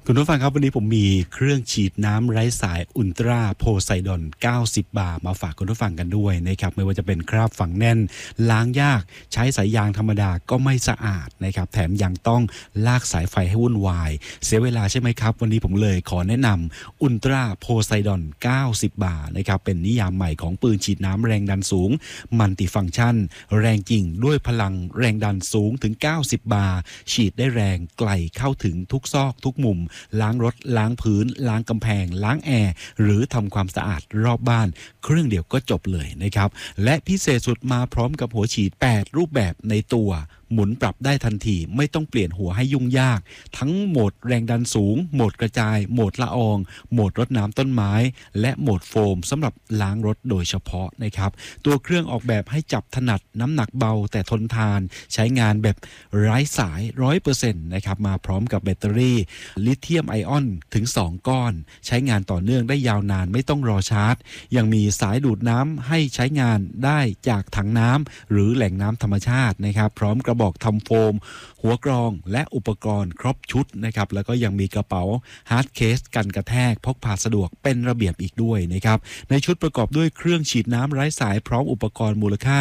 คุณผู้ฟังครับวันนี้ผมมีเครื่องฉีดน้ำไร้สายอุลตราโพไซดอน90 บาร์มาฝากคุณผู้ฟังกันด้วยนะครับไม่ว่าจะเป็นคราบฝังแน่นล้างยากใช้สายยางธรรมดาก็ไม่สะอาดนะครับแถมยังต้องลากสายไฟให้วุ่นวายเสียเวลาใช่ไหมครับวันนี้ผมเลยขอแนะนำอุลตราโพไซดอน90 บาร์นะครับเป็นนิยามใหม่ของปืนฉีดน้ำแรงดันสูงมัลติฟังก์ชันแรงจริงด้วยพลังแรงดันสูงถึง90 บาร์ฉีดได้แรงไกลเข้าถึงทุกซอกทุกมุมล้างรถล้างพื้นล้างกำแพงล้างแอร์หรือทำความสะอาดรอบบ้านเครื่องเดียวก็จบเลยนะครับและพิเศษสุดมาพร้อมกับหัวฉีด8รูปแบบในตัวหมุนปรับได้ทันทีไม่ต้องเปลี่ยนหัวให้ยุ่งยากทั้งโหมดแรงดันสูงโหมดกระจายโหมดละอองโหมดรดน้ำต้นไม้และโหมดโฟมสำหรับล้างรถโดยเฉพาะนะครับตัวเครื่องออกแบบให้จับถนัดน้ำหนักเบาแต่ทนทานใช้งานแบบไร้สาย 100% นะครับมาพร้อมกับแบตเตอรี่ลิเธียมไอออนถึง2ก้อนใช้งานต่อเนื่องได้ยาวนานไม่ต้องรอชาร์จยังมีสายดูดน้ำให้ใช้งานได้จากถังน้ำหรือแหล่งน้ำธรรมชาตินะครับพร้อมกระบอกทำโฟมหัวกรองและอุปกรณ์ครบชุดนะครับแล้วก็ยังมีกระเป๋าฮาร์ดเคสกันกระแทกพกพาสะดวกเป็นระเบียบอีกด้วยนะครับในชุดประกอบด้วยเครื่องฉีดน้ำไร้สายพร้อมอุปกรณ์มูลค่า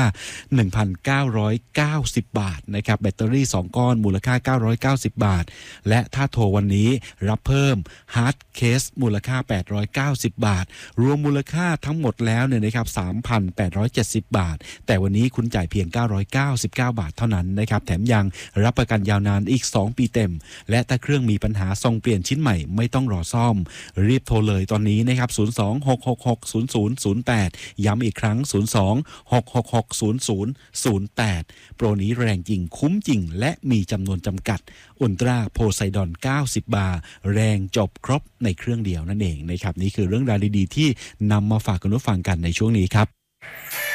1,990 บาทนะครับแบตเตอรี่2ก้อนมูลค่า990 บาทและถ้าโทรวันนี้รับเพิ่มฮาร์ดเคสมูลค่า890 บาทรวมมูลค่าทั้งหมดแล้วเนี่ยนะครับ 3,870 บาทแต่วันนี้คุณจ่ายเพียง999 บาทเท่านั้นนะครับแถมยังรับประกันยาวนานอีก2ปีเต็มและถ้าเครื่องมีปัญหาส่งเปลี่ยนชิ้นใหม่ไม่ต้องรอซ่อมรีบโทรเลยตอนนี้นะครับ02-666-0008ย้ำอีกครั้ง02-666-0008โปรนี้แรงจริงคุ้มจริงและมีจำนวนจำกัดอุลตราโพไซดอน90 บาร์แรงจบครบในเครื่องเดียวนั่นเองนะครับนี่คือเรื่องราวดีๆที่นำมาฝากคุณผู้ฟังกันในช่วงนี้ครับ